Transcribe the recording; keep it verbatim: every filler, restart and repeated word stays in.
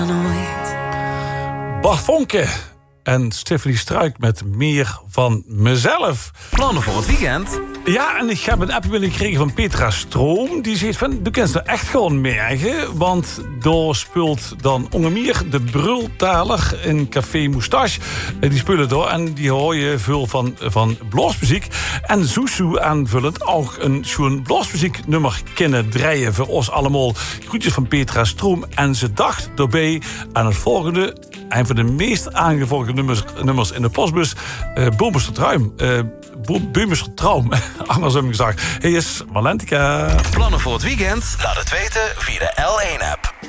Bart Vonke en Stefanie Struik met Meer van Mezelf. Plannen voor het weekend? Ja, en ik heb een appje binnengekregen van Petra Stroom. Die zegt van, du kent ze echt gewoon merken. Want daar speelt dan ongeveer de Brultaler in Café Moustache. Die spelen door en die hoor je veel van, van blasmuziek. En Zoezoe aanvullend ook een schoon blasmuzieknummer kunnen draaien voor ons allemaal. Groetjes van Petra Stroom. En ze dacht daarbij aan het volgende, een van de meest aangevolgde nummers, nummers in de postbus. Uh, Boomers Traum. Uh, Boomers Traum. Andersom gezegd. Hier is Valentica. Plannen voor het weekend? Laat het weten via de L één app.